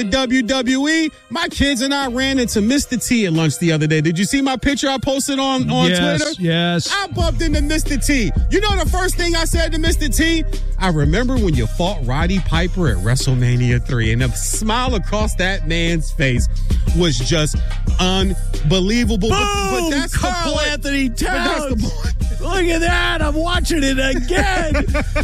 WWE, my kids and I ran into Mr. T at lunch the other day. Did you see my picture I posted on Twitter? Yes. I bumped into Mr. T. You know the first thing I said to Mr. T? I remember when you fought Roddy Piper at WrestleMania 3, and the smile across that man's face was just unbelievable. Boom! But that's Carl Anthony Towns. But that's the point. Look at that. I'm watching it again.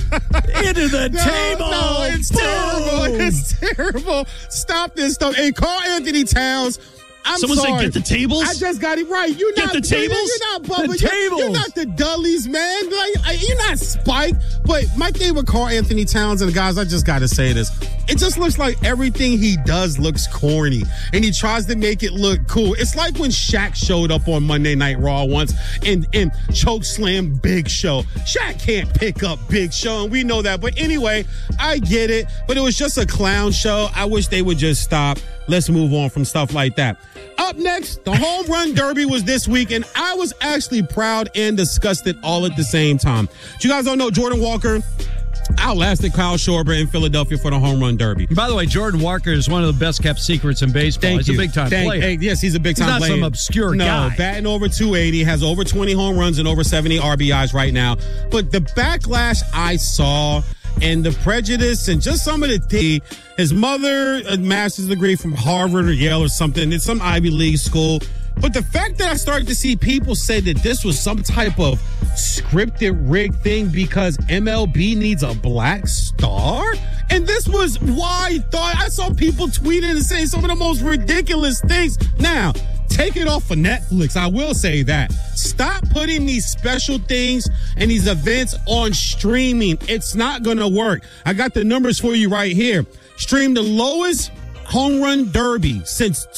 Into the table. No, it's terrible. It's terrible. Stop this stuff. And Carl Anthony Towns, Someone sorry. said get the tables? I just got it right. You're Get not the tables? You're not Bubba. The tables. You're not the Dudleys, man. You're not Spike. But my thing with Carl Anthony Towns and the guys, I just got to say this. It just looks like everything he does looks corny. And he tries to make it look cool. It's like when Shaq showed up on Monday Night Raw once and choke slam Big Show. Shaq can't pick up Big Show, and we know that. But anyway, I get it. But it was just a clown show. I wish they would just stop. Let's move on from stuff like that. Up next, the Home Run Derby was this week, and I was actually proud and disgusted all at the same time. You guys don't know, Jordan Walker outlasted Kyle Schwarber in Philadelphia for the Home Run Derby. By the way, Jordan Walker is one of the best kept secrets in baseball. He's a big-time player. Hey, yes, he's a big-time player. He's not some obscure guy. No, batting over 280, has over 20 home runs and over 70 RBIs right now. But the backlash I saw and the prejudice and just some of the things, his mother, a master's degree from Harvard or Yale or something, it's some Ivy League school. But the fact that I started to see people say that this was some type of scripted rig thing because MLB needs a black star, and this was why I saw people tweeting and saying some of the most ridiculous things. Now, take it off of Netflix. I will say that. Stop putting these special things and these events on streaming. It's not going to work. I got the numbers for you right here. Stream the lowest home run derby since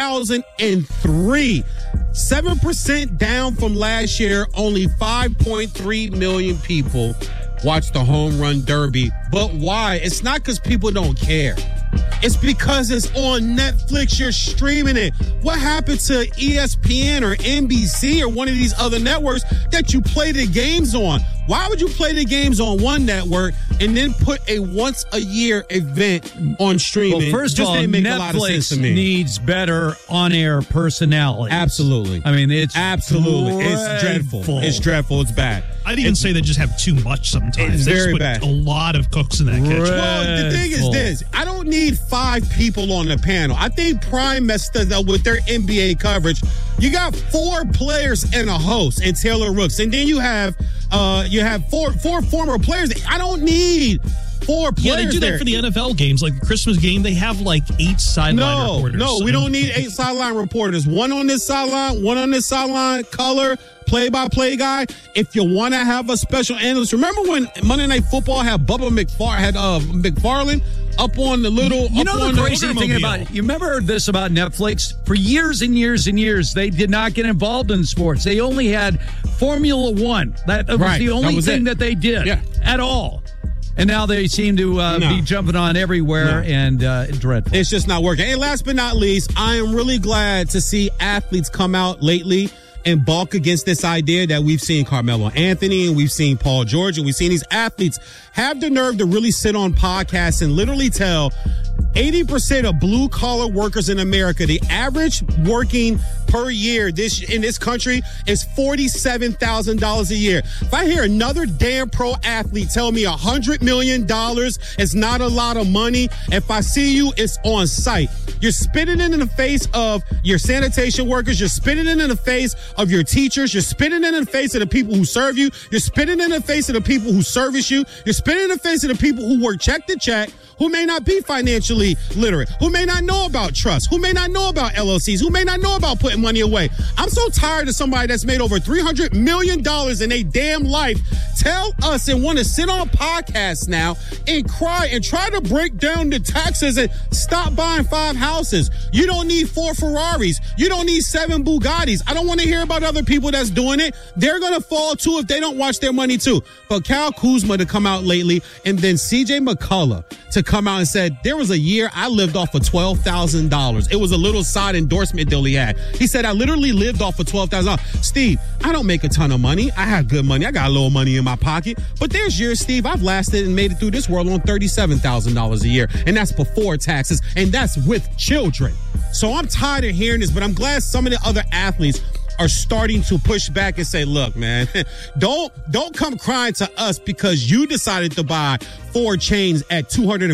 2003. 7% down from last year. Only 5.3 million people watch the home run derby. But why? It's not because people don't care. It's because it's on Netflix. You're streaming it. What happened to ESPN or NBC or one of these other networks that you play the games on? Why would you play the games on one network and then put a once-a-year event on streaming? Well, first of all, Netflix needs better on-air personality. Absolutely. I mean, it's absolutely. It's dreadful. It's dreadful. It's bad. I'd even say they just have too much sometimes. It's very bad. A lot of cooks in that kitchen. Well, the thing is this. I don't need 5 people on the panel. I think Prime messed up with their NBA coverage. You got 4 players and a host and Taylor Rooks. And then you have four former players. I don't need 4 players. Yeah, they do that for the NFL games. Like the Christmas game, they have like 8 sideline reporters. No, we don't need 8 sideline reporters. 1 on this sideline, 1 on this sideline, color, play-by-play guy. If you want to have a special analyst, remember when Monday Night Football had Bubba McFarlane up on the little. You know the crazy thing about it. You remember this about Netflix? For years and years and years, they did not get involved in sports. They only had Formula One. That was the only thing that they did at all. And now they seem to be jumping on everywhere and dreadful. It's just not working. And last but not least, I am really glad to see athletes come out lately and balk against this idea that we've seen Carmelo Anthony and we've seen Paul George and we've seen these athletes have the nerve to really sit on podcasts and literally tell 80% of blue collar workers in America, the average working per year in this country is $47,000 a year. If I hear another damn pro athlete tell me $100 million is not a lot of money, if I see you, it's on site. You're spitting it in the face of your sanitation workers. You're spitting it in the face of your teachers. You're spitting it in the face of the people who serve you. You're spitting it in the face of the people who service you. You're spitting in the face of the people who work check to check, who may not be financially literate, who may not know about trust, who may not know about LLCs, who may not know about putting money away. I'm so tired of somebody that's made over $300 million in a damn life tell us and want to sit on podcasts now and cry and try to break down the taxes and stop buying 5 houses. You don't need 4 Ferraris. You don't need 7 Bugattis. I don't want to hear about other people that's doing it. They're going to fall too if they don't watch their money too. But Kyle Kuzma to come out lately and then CJ McCullough to come out and said there was a year, I lived off of $12,000. It was a little side endorsement deal he had. He said, I literally lived off of $12,000. Steve, I don't make a ton of money. I have good money. I got a little money in my pocket. But there's years, Steve, I've lasted and made it through this world on $37,000 a year. And that's before taxes. And that's with children. So I'm tired of hearing this, but I'm glad some of the other athletes are starting to push back and say, look, man, don't come crying to us because you decided to buy 4 chains at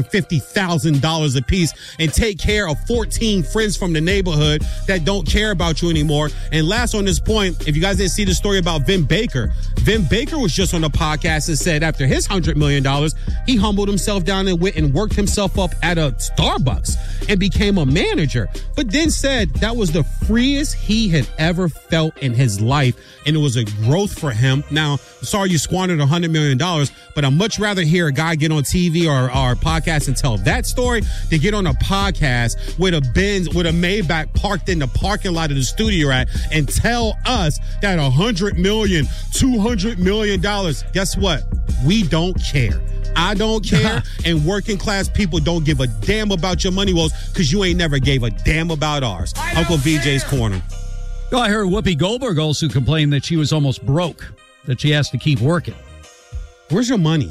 $250,000 a piece and take care of 14 friends from the neighborhood that don't care about you anymore. And last on this point, if you guys didn't see the story about Vin Baker was just on the podcast and said after his $100 million, he humbled himself down and went and worked himself up at a Starbucks and became a manager, but then said that was the freest he had ever felt in his life, and it was a growth for him. Now, sorry you squandered $100 million, but I'd much rather hear a guy get on TV or podcast and tell that story than get on a podcast with a Benz, with a Maybach parked in the parking lot of the studio at and tell us that $100 million, $200 million, guess what? We don't care. I don't care, and working class people don't give a damn about your money woes because you ain't never gave a damn about ours. Uncle VJ's Corner. Well, I heard Whoopi Goldberg also complain that she was almost broke, that she has to keep working. Where's your money?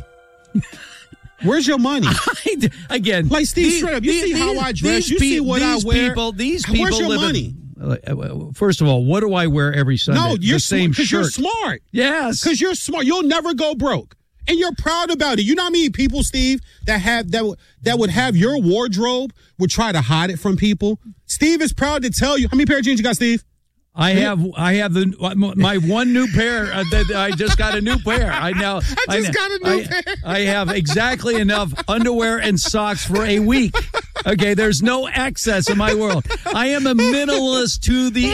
Where's your money? Again, like Steve, straight up, you see how I dress, you see what I wear. These people where's your live money? First of all, what do I wear every Sunday? No, you're the same shirt. You're smart. Yes, because you're smart. You'll never go broke, and you're proud about it. You know how many people, Steve, that would have your wardrobe would try to hide it from people. Steve is proud to tell you. How many pair of jeans you got, Steve? I have my one new pair. I just got a new pair. I got a new pair. I have exactly enough underwear and socks for a week. Okay, there's no excess in my world. I am a minimalist to the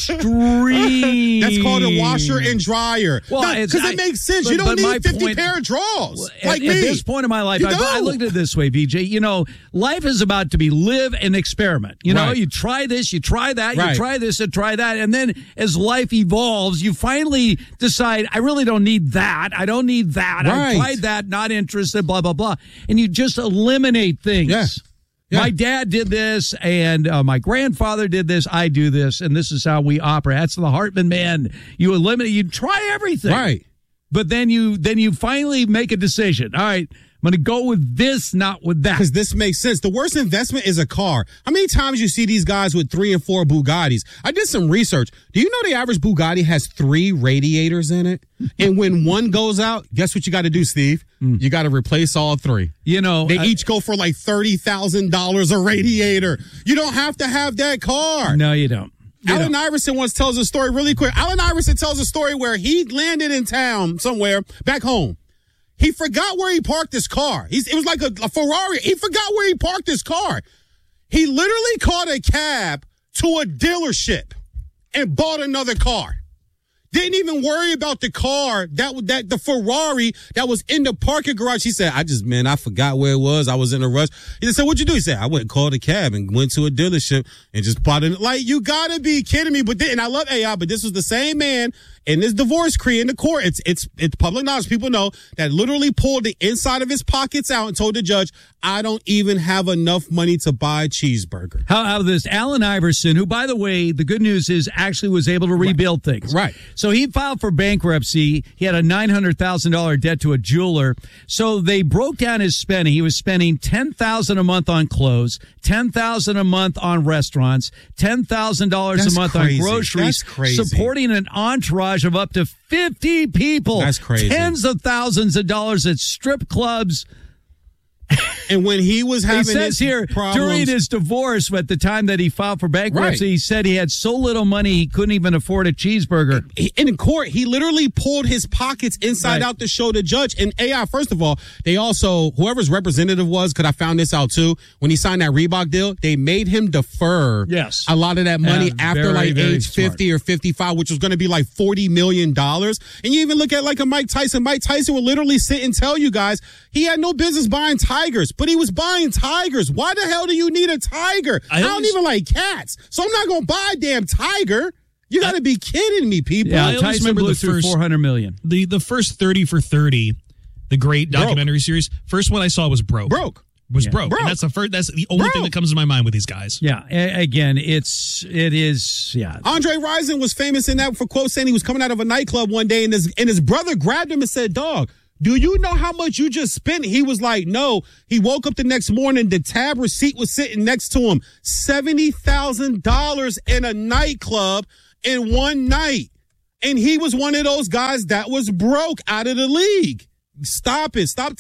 extreme. That's called a washer and dryer. Well, because it makes sense. You don't need 50 pair of drawers. At this point in my life, I looked at it this way, VJ. You know, life is about to be live and experiment. You know, you try this, you try that, you try this and try that, and then as life evolves, you finally decide, I really don't need that. I don't need that. I've tried that, not interested, blah, blah, blah. And you just eliminate things. Yeah. Yeah. My dad did this, and my grandfather did this. I do this, and this is how we operate. That's the Hartman man. You eliminate, you try everything. Right. But then you finally make a decision. All right, I'm going to go with this, not with that. Because this makes sense. The worst investment is a car. How many times you see these guys with 3 and 4 Bugattis? I did some research. Do you know the average Bugatti has 3 radiators in it? And when one goes out, guess what you got to do, Steve? You got to replace all 3. You know, they each go for like $30,000 a radiator. You don't have to have that car. No, you don't. Allen Iverson once tells a story really quick. Allen Iverson tells a story where he landed in town somewhere back home. He forgot where he parked his car. It was like a Ferrari. He forgot where he parked his car. He literally caught a cab to a dealership and bought another car. Didn't even worry about the car, that the Ferrari that was in the parking garage. He said, I forgot where it was. I was in a rush. He said, what'd you do? He said, I went and called a cab and went to a dealership and just bought it. Like, you gotta be kidding me. And I love AI, but this was the same man in this divorce decree in the court. It's public knowledge. People know that literally pulled the inside of his pockets out and told the judge, I don't even have enough money to buy a cheeseburger. How this Allen Iverson, who, by the way, the good news is actually was able to rebuild things. Right. So he filed for bankruptcy. He had a $900,000 debt to a jeweler. So they broke down his spending. He was spending $10,000 a month on clothes, $10,000 a month on restaurants, $10,000 a month on groceries. That's crazy. Supporting an entourage of up to 50 people. That's crazy. Tens of thousands of dollars at strip clubs. And when he was having, he says here, during his divorce, at the time that he filed for bankruptcy, he said he had so little money he couldn't even afford a cheeseburger. In court, he literally pulled his pockets inside out to show the judge. And AI, first of all, they also, whoever's representative was, because I found this out too, when he signed that Reebok deal, they made him defer a lot of that money after age 50 or 55, which was going to be like $40 million. And you even look at like a Mike Tyson. Mike Tyson would literally sit and tell you guys he had no business buying tigers, but he was buying tigers. Why the hell do you need a tiger? I don't even like cats, so I'm not going to buy a damn tiger. You got to be kidding me, people. Yeah, Tyson blew through $400 million. The first 30 for 30, the great documentary series. First one I saw was Broke. was broke. And that's the only thing that comes to my mind with these guys. Yeah. Again, it is. Andre Rison was famous in that for quote saying he was coming out of a nightclub one day and his brother grabbed him and said, "Dog, do you know how much you just spent?" He was like, "No." He woke up the next morning. The tab receipt was sitting next to him. $70,000 in a nightclub in one night. And he was one of those guys that was broke out of the league. Stop it. Stop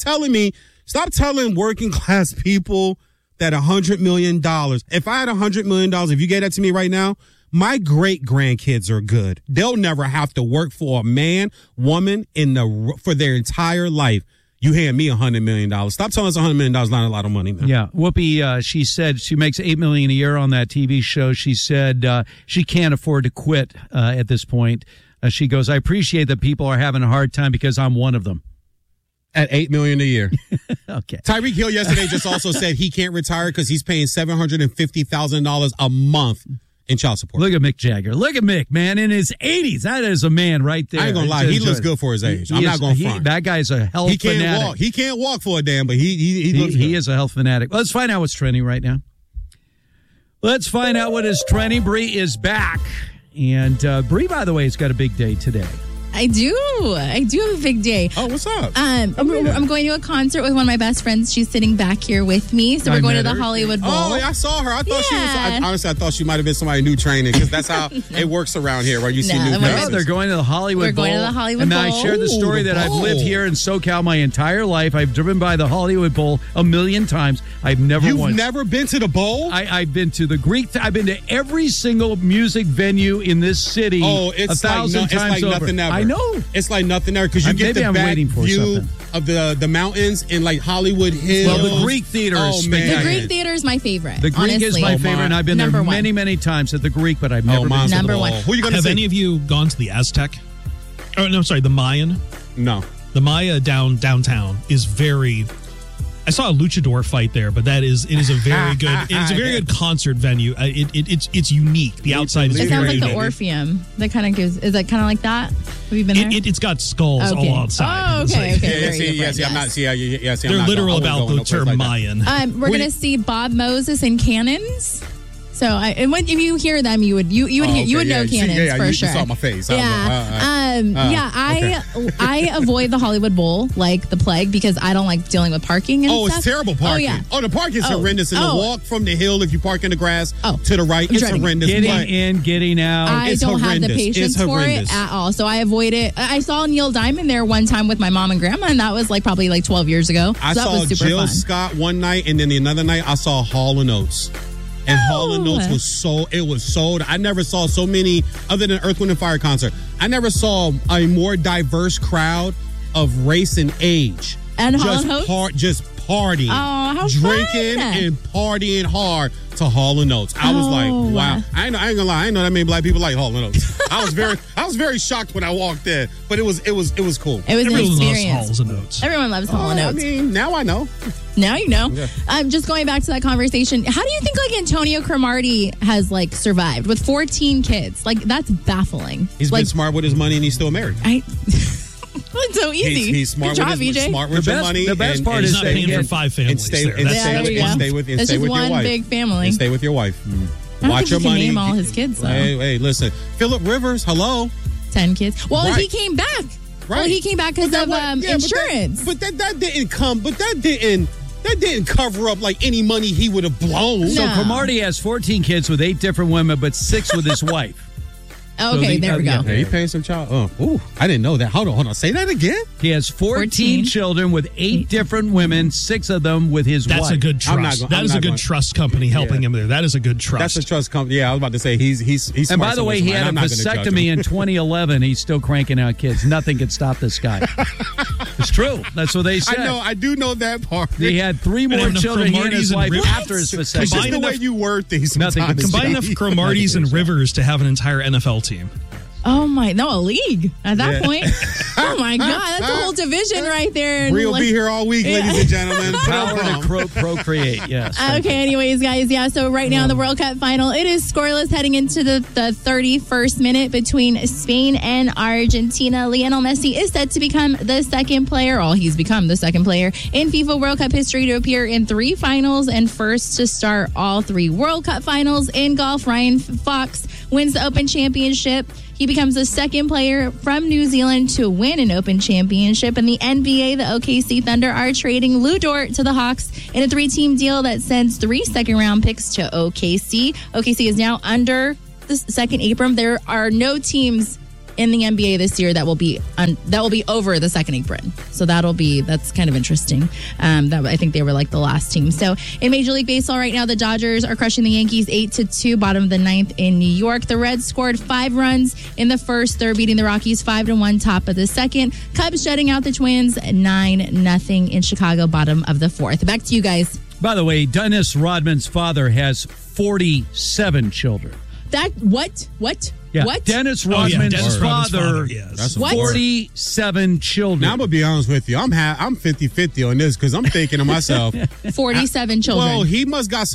telling working class people that $100 million. If I had $100 million, if you gave that to me right now, my great grandkids are good. They'll never have to work for a man, woman for their entire life. You hand me $100 million. Stop telling us $100 million is not a lot of money, man. Yeah. Whoopi, she said she makes $8 million a year on that TV show. She said she can't afford to quit at this point. She goes, I appreciate that people are having a hard time because I'm one of them. At $8 million a year. Okay. Tyreek Hill yesterday just also said he can't retire because he's paying $750,000 a month in child support. Look at Mick Jagger. Look at Mick, man, in his 80s. That is a man right there. I ain't gonna lie, he looks good for his age. I'm not gonna front. That guy's a health fanatic. He can't walk for a damn, but he looks good. He is a health fanatic. Let's find out what's trending right now. Let's find out what is trending. Bree is back. And Bree, by the way, has got a big day today. I do have a big day. Oh, what's up? I'm going to a concert with one of my best friends. She's sitting back here with me. So we're going to the Hollywood Bowl. Oh, I saw her. I thought she was. Honestly, I thought she might have been somebody new training because that's how it works around here, where you see new faces. They're going to the Hollywood Bowl. We're going to the Hollywood Bowl. And I shared the story that I've lived here in SoCal my entire life. I've driven by the Hollywood Bowl a million times. I've never You've never been to the bowl? I've been to the Greek. I've been to every single music venue in this city. Oh, it's 1,000 times over. Nothing ever. I know. It's like nothing there because you get the back view of the mountains in like Hollywood Hills. Well, the Greek Theater is the Greek Theater is my favorite. The Greek is my favorite, and I've been there many times at the Greek, but I've never been to number one. Who are you going to see? Have any of you gone to the Aztec? Oh, no, sorry, the Mayan? No. The Maya downtown is very... I saw a luchador fight there, but it is a very good concert venue. It's unique. The outside is very unique. It sounds like the Orpheum. That kind of gives. Is that kind of like that? Have you been there? It's got skulls all outside. Oh, okay. I'm not. They're literal about the term Mayan. We're gonna see Bob Moses and Cannons. So, if you hear them, you would know Cannons for sure. You saw my face. I avoid the Hollywood Bowl like the plague because I don't like dealing with parking and stuff. It's terrible parking. The parking is horrendous. And the walk from the hill, if you park in the grass to the right, it's horrendous. Getting in, getting out. I don't have the patience for it at all. So I avoid it. I saw Neil Diamond there one time with my mom and grandma, and that was probably 12 years ago. I saw Jill Scott one night, and then the another night I saw Hall & Oates. And Hall & Oates was sold. I never saw so many, other than Earth, Wind & Fire concert, I never saw a more diverse crowd of race and age. And Hall & Oates? Just partying. Oh, how drinking fun. And partying hard to Hall & Oates. I was like, wow. I ain't gonna lie. I didn't know that many black people like Hall & Oates. I was very shocked when I walked in, but it was cool. It was Everyone an experience. Loves Hall & Oates. Everyone loves Hall & Oates. I mean, now I know. Now you know. Yeah. Just going back to that conversation, how do you think Antonio Cromartie has survived with 14 kids? That's baffling. He's been smart with his money and he's still married. It's so easy. He's smart with his money. The best part is not paying for 5 families. Stay with your wife. Big family. And stay with your wife. Watch your money. Name all his kids though. Hey, listen. Phillip Rivers, hello. 10 kids. Well, he came back. Right. Well, he came back because of insurance. But that didn't come. But that didn't cover up any money he would have blown. No. So Cromartie has 14 kids with 8 different women, but 6 with his wife. Okay, there we go. Yeah, he paying some child. I didn't know that. Hold on. Say that again. He has 14 children with 8 different women, 6 of them with his wife. That's a good trust. That is a good trust company helping him there. That is a good trust. That's a trust company. Yeah, I was about to say he's smart. And by the way, he had a vasectomy in 2011. He's still cranking out kids. Nothing can stop this guy. It's true. That's what they said. I do know that part. He had 3 more children, he and his wife, after his vasectomy. It's just the way you word these. Combine enough Cromarties and Rivers to have an entire NFL team. Oh a league at that point. Oh my God, that's a whole division right there. Bree will be here all week, ladies and gentlemen. Power to procreate, yes. Okay, anyways, guys, so right now the World Cup final, it is scoreless heading into the 31st minute between Spain and Argentina. Lionel Messi is set to become the second player, he's become the second player in FIFA World Cup history to appear in 3 finals and first to start all 3 World Cup finals. In golf, Ryan Fox wins the Open Championship. He becomes the second player from New Zealand to win an Open Championship. In the NBA, the OKC Thunder are trading Lou Dort to the Hawks in a 3-team deal that sends 3 second-round picks to OKC. OKC is now under the second apron. There are no teams in the NBA this year that will be over the second apron. So that's kind of interesting. I think they were like the last team. So in Major League Baseball right now, the Dodgers are crushing the Yankees 8-2, bottom of the 9th in New York. The Reds scored 5 runs in the first. They're beating the Rockies 5-1, top of the second. Cubs shutting out the Twins 9-0 in Chicago, bottom of the 4th. Back to you guys. By the way, Dennis Rodman's father has 47 children. What? Yeah. What? Dennis Rodman's father, yes. 47 children. Now, I'm going to be honest with you. I'm 50-50 on this because I'm thinking to myself. 47 children. Well, he must got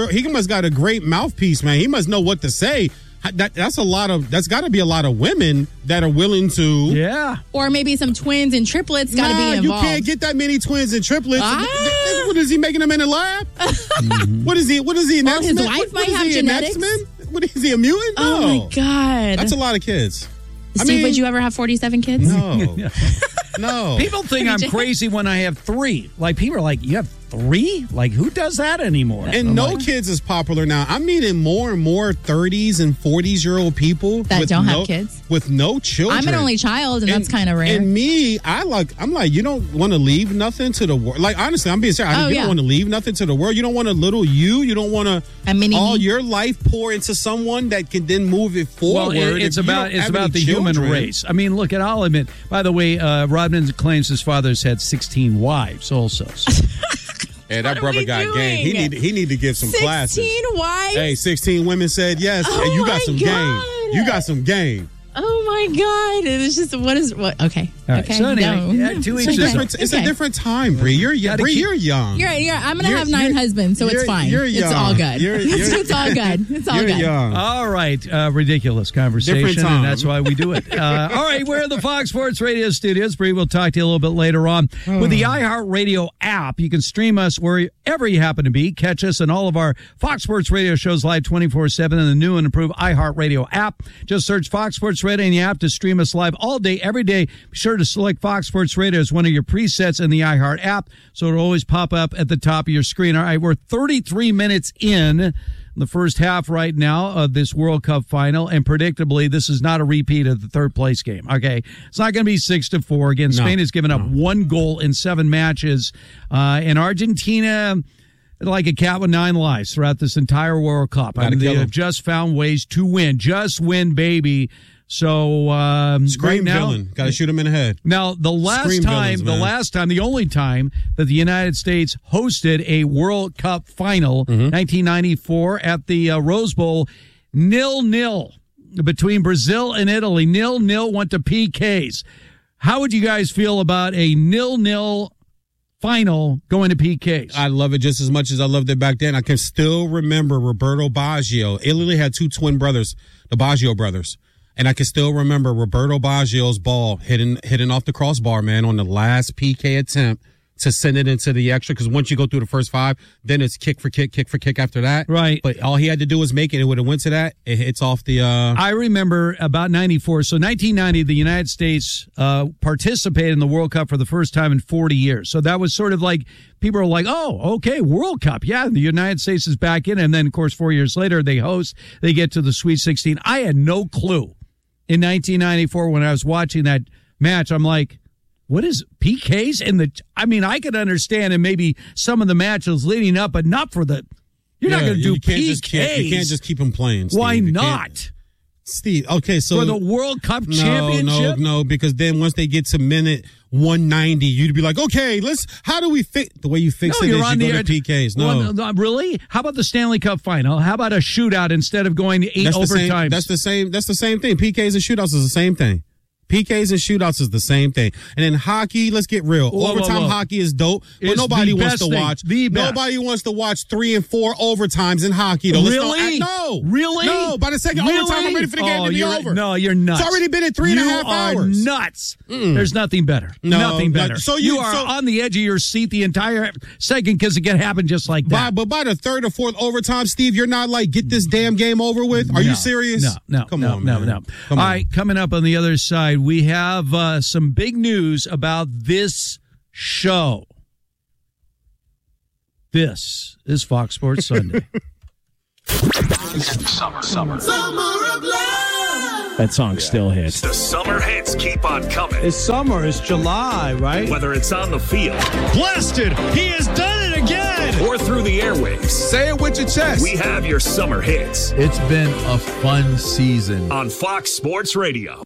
a great mouthpiece, man. He must know what to say. That's got to be a lot of women that are willing to. Yeah. Or maybe some twins and triplets got to be involved. You can't get that many twins and triplets. What is he making them in the lab? Mm-hmm. What is he? Well, his wife might have genetics. What is he, a mutant? No. Oh my God. That's a lot of kids. Steve, would you ever have 47 kids? No. No. People think I'm crazy when I have 3. Like, people are like, you have 3? Like, who does that anymore? And kids is popular now. I'm meeting more and more 30s and 40s-year-old people that don't have kids with no children. I'm an only child, and that's kind of rare. And me, I'm like, you don't want to leave nothing to the world. Like, honestly, I'm being serious. You don't want to leave nothing to the world. You don't want a little you. You don't want all your life pour into someone that can then move it forward. Well, it's about the human race. I mean, look, and I'll admit, by the way, Rodman claims his father's had 16 wives also. So. Yeah, that brother got game. He need to give some 16 classes. 16 wives? Hey, 16 women said yes. Oh, and you got some God. game. You got some game. Oh my God! It's just okay. Right, okay. So anyway, it's a different time, Bree. You're young. You're young. I'm gonna have 9 husbands, so it's fine. You're young. It's all good. It's all good. It's all good. Young. All right, ridiculous conversation, and that's why we do it. All right, we're in the Fox Sports Radio studios. Bree, we'll talk to you a little bit later on. With the iHeartRadio app, you can stream us wherever you happen to be. Catch us and all of our Fox Sports Radio shows live 24/7 in the new and improved iHeartRadio app. Just search Fox Sports Radio in the app to stream us live all day, every day. Be sure to select Fox Sports Radio as one of your presets in the iHeart app, so it'll always pop up at the top of your screen. All right, we're 33 minutes in the first half right now of this World Cup final, and predictably, this is not a repeat of the third place game. Okay, it's not going to be 6-4. Again, Spain has given up 1 goal in 7 matches, and Argentina, like a cat with 9 lives throughout this entire World Cup. They have just found ways to win. Just win, baby. So scream right now, villain. Got to shoot him in the head. Now, the only time that the United States hosted a World Cup final, 1994 at the Rose Bowl, 0-0 between Brazil and Italy. 0-0 went to PKs. How would you guys feel about a 0-0 final going to PKs? I love it just as much as I loved it back then. I can still remember Roberto Baggio. Italy had 2 twin brothers, the Baggio brothers. And I can still remember Roberto Baggio's ball hitting off the crossbar, man, on the last PK attempt to send it into the extra. Because once you go through the first 5, then it's kick for kick after that. Right. But all he had to do was make it. It would have went to that. It hits off the... I remember about 94. So 1990, the United States participated in the World Cup for the first time in 40 years. So that was sort of like... People are like, oh, okay, World Cup. Yeah, the United States is back in. And then, of course, 4 years later, they get to the Sweet 16. I had no clue. In 1994, when I was watching that match, I'm like, what is PKs? I could understand in maybe some of the matches leading up, but not for the, you're not going to do PKs. You can't just keep them playing, Steve. Why not? Steve, okay, so for the World Cup championship? No, because then once they get to minute 190, you'd be like, okay, how do we fix the way you fix it? You're is on you go to PKs. No, really? How about the Stanley Cup final? How about a shootout instead of going to 8 overtimes? That's the same thing. PKs and shootouts is the same thing. PKs and shootouts is the same thing. And then hockey, let's get real. Overtime hockey is dope, but nobody wants to watch. Nobody wants to watch 3 and 4 overtimes in hockey. Though. Really? No. Really? No. By the second overtime, I'm ready for the game to be over. No, you're nuts. It's already been at 3.5 hours. You are nuts. There's nothing better. Nothing better. So you are on the edge of your seat the entire second because it can happen just like that. But by the third or fourth overtime, Steve, you're not like, get this damn game over with? Are you serious? No. Come on, man. No. All right, coming up on the other side, we have some big news about this show. This is Fox Sports Sunday. Summer of love. That song still hits. The summer hits keep on coming. It's summer. It's July, right? Whether it's on the field. Blasted! He has done it again! Or through the airwaves. Say it with your chest. We have your summer hits. It's been a fun season. On Fox Sports Radio.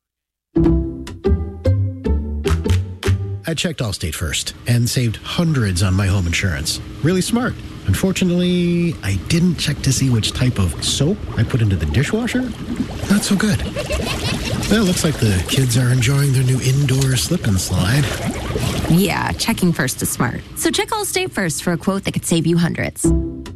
I checked Allstate first and saved hundreds on my home insurance. Really smart. Unfortunately, I didn't check to see which type of soap I put into the dishwasher. Not so good. Well, looks like the kids are enjoying their new indoor slip and slide. Yeah, checking first is smart. So check Allstate first for a quote that could save you hundreds.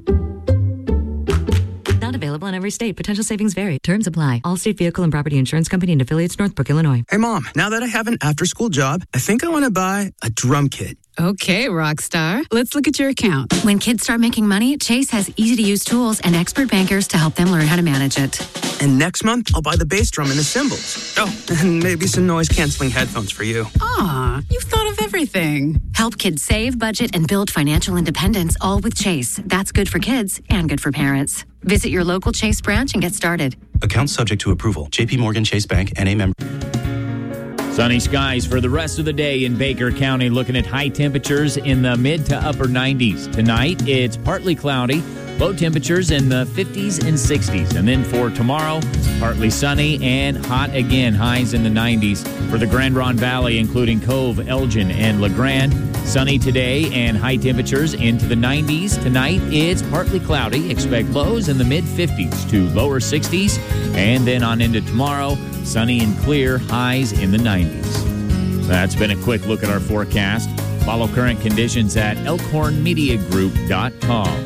Not available in every state. Potential savings vary. Terms apply. Allstate Vehicle and Property Insurance Company and affiliates, Northbrook, Illinois. Hey, Mom, now that I have an after-school job, I think I want to buy a drum kit. Okay, Rockstar. Let's look at your account. When kids start making money, Chase has easy-to-use tools and expert bankers to help them learn how to manage it. And next month, I'll buy the bass drum and the cymbals. Oh, and maybe some noise-canceling headphones for you. Aw, you've thought of everything. Help kids save, budget, and build financial independence, all with Chase. That's good for kids and good for parents. Visit your local Chase branch and get started. Account subject to approval. J.P. Morgan Chase Bank, N.A. member. Sunny skies for the rest of the day in Baker County, looking at high temperatures in the mid to upper 90s. Tonight, it's partly cloudy, low temperatures in the 50s and 60s. And then for tomorrow, partly sunny and hot again, highs in the 90s. For the Grand Ronde Valley, including Cove, Elgin, and LeGrand, sunny today and high temperatures into the 90s. Tonight, it's partly cloudy. Expect lows in the mid-50s to lower 60s. And then on into tomorrow, sunny and clear, highs in the 90s. That's been a quick look at our forecast. Follow current conditions at elkhornmediagroup.com.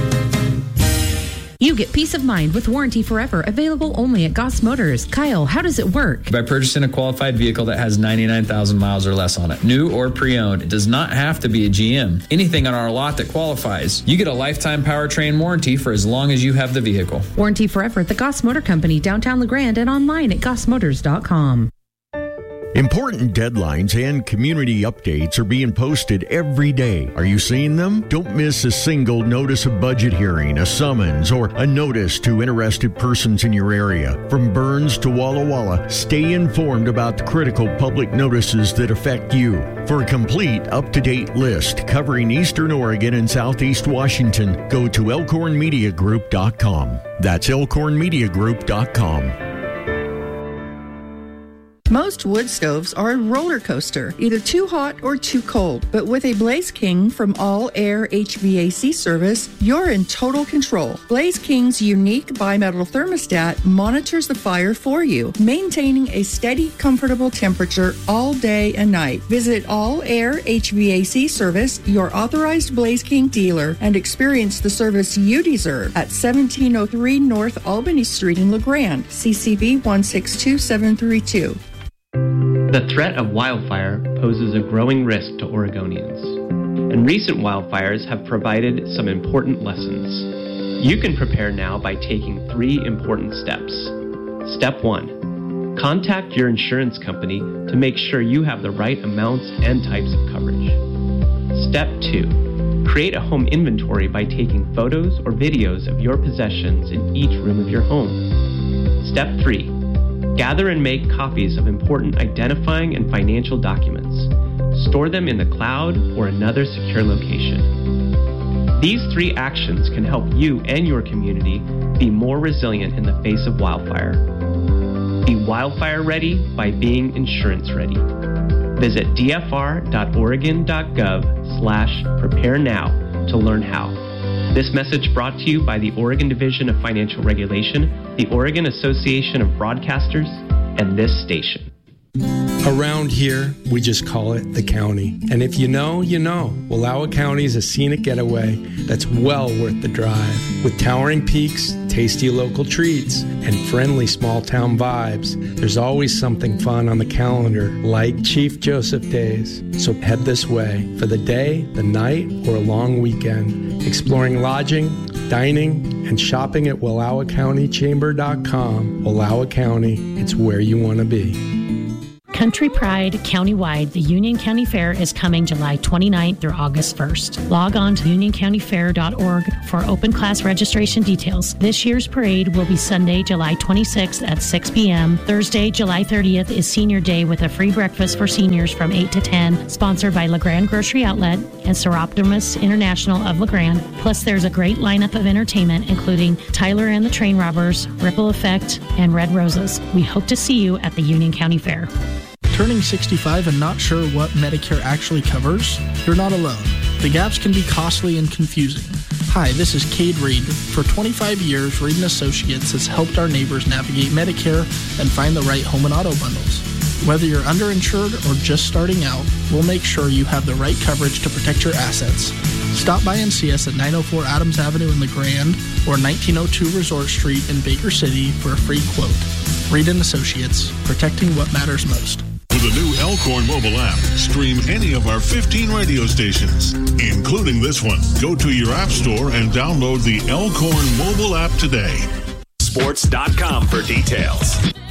You get peace of mind with Warranty Forever, available only at Goss Motors. Kyle, how does it work? By purchasing a qualified vehicle that has 99,000 miles or less on it, new or pre-owned, it does not have to be a GM. Anything on our lot that qualifies. You get a lifetime powertrain warranty for as long as you have the vehicle. Warranty Forever at the Goss Motor Company, downtown LeGrand, and online at gossmotors.com. Important deadlines and community updates are being posted every day. Are you seeing them? Don't miss a single notice of budget hearing, a summons, or a notice to interested persons in your area. From Burns to Walla Walla, stay informed about the critical public notices that affect you. For a complete, up-to-date list covering Eastern Oregon and Southeast Washington, go to elkhornmediagroup.com. That's elkhornmediagroup.com. Most wood stoves are a roller coaster, either too hot or too cold. But with a Blaze King from All Air HVAC service, you're in total control. Blaze King's unique bimetal thermostat monitors the fire for you, maintaining a steady, comfortable temperature all day and night. Visit All Air HVAC service, your authorized Blaze King dealer, and experience the service you deserve at 1703 North Albany Street in LeGrand, CCV 162732. The threat of wildfire poses a growing risk to Oregonians, and recent wildfires have provided some important lessons. You can prepare now by taking 3 important steps. Step 1. Contact your insurance company to make sure you have the right amounts and types of coverage. Step 2. Create a home inventory by taking photos or videos of your possessions in each room of your home. Step 3. Gather and make copies of important identifying and financial documents. Store them in the cloud or another secure location. These 3 actions can help you and your community be more resilient in the face of wildfire. Be wildfire ready by being insurance ready. Visit dfr.oregon.gov/prepare now to learn how. This message brought to you by the Oregon Division of Financial Regulation, the Oregon Association of Broadcasters, and this station. Around here, we just call it the county. And if you know, you know. Wallowa County is a scenic getaway that's well worth the drive. With towering peaks, tasty local treats, and friendly small-town vibes, there's always something fun on the calendar, like Chief Joseph Days. So head this way for the day, the night, or a long weekend. Exploring lodging, dining, and shopping at WallowaCountyChamber.com. Wallowa County, it's where you want to be. Country Pride Countywide, the Union County Fair is coming July 29th through August 1st. Log on to unioncountyfair.org for open class registration details. This year's parade will be Sunday, July 26th at 6 p.m. Thursday, July 30th is Senior Day with a free breakfast for seniors from 8 to 10, sponsored by LeGrand Grocery Outlet and Seroptimus International of LeGrand. Plus, there's a great lineup of entertainment, including Tyler and the Train Robbers, Ripple Effect, and Red Roses. We hope to see you at the Union County Fair. Turning 65 and not sure what Medicare actually covers? You're not alone. The gaps can be costly and confusing. Hi, this is Cade Reed. For 25 years, Reed & Associates has helped our neighbors navigate Medicare and find the right home and auto bundles. Whether you're underinsured or just starting out, we'll make sure you have the right coverage to protect your assets. Stop by and see us at 904 Adams Avenue in LeGrand or 1902 Resort Street in Baker City for a free quote. Reed & Associates, protecting what matters most. With the new Elkhorn mobile app, stream any of our 15 radio stations, including this one. Go to your app store and download the Elkhorn mobile app today. Sports.com for details.